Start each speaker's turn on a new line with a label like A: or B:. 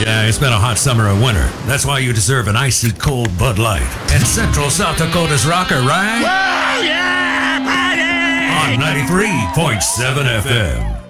A: Yeah, it's been a hot summer and winter. That's why you deserve an icy cold Bud Light. And Central South Dakota's rocker, right?
B: Whoa, yeah, buddy!
A: On 93.7 FM.